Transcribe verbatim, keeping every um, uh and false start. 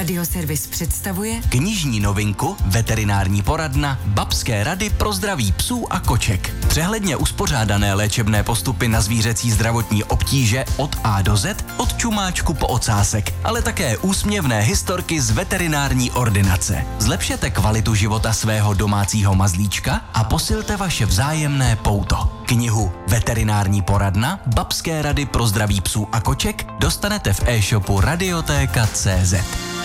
Radioservis představuje knižní novinku Veterinární poradna Babské rady pro zdraví psů a koček. Přehledně uspořádané léčebné postupy na zvířecí zdravotní obtíže od A do Z, od čumáčku po ocásek, ale také úsměvné historky z veterinární ordinace. Zlepšete kvalitu života svého domácího mazlíčka a posilte vaše vzájemné pouto. Knihu Veterinární poradna Babské rady pro zdraví psů a koček dostanete v e-shopu radiotéka tečka cé zet.